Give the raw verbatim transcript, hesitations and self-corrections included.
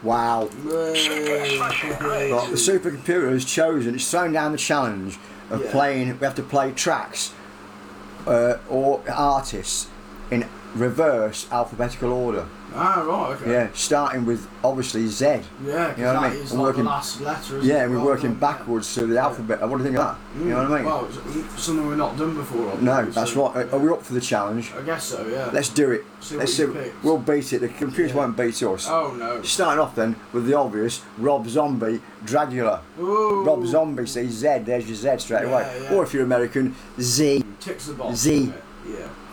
Wow. Way. Right, the supercomputer has chosen, it's thrown down the challenge of Yeah. playing, we have to play tracks uh, or artists in reverse alphabetical order. Ah, right, okay. Yeah, starting with obviously Z. Yeah, You because know what that I mean? is I'm like working- the last letter, isn't Yeah, it? and we're Rather working than- backwards through the alphabet. What do you think of that? Mm, You know what I mean? Well, it's something we've not done before. Obviously, No, that's so, right. Are we up for the challenge? I guess so, yeah. Let's do it. See Let's what see. you picked. We'll beat it. The computers Yeah. won't beat us. Oh, no. Starting off then with the obvious Rob Zombie, Dragula. Ooh. Rob Zombie, see Z, there's your Z straight Yeah, away. yeah. Or if you're American, Z. Ticks the box. Z. doesn't it? Yeah.